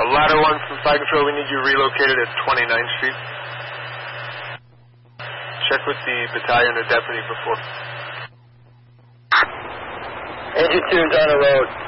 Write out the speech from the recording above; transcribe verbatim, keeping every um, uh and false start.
ladder one from Fire Control, we need you relocated at twenty-ninth Street. Check with the battalion or deputy before. Engine two, down the road.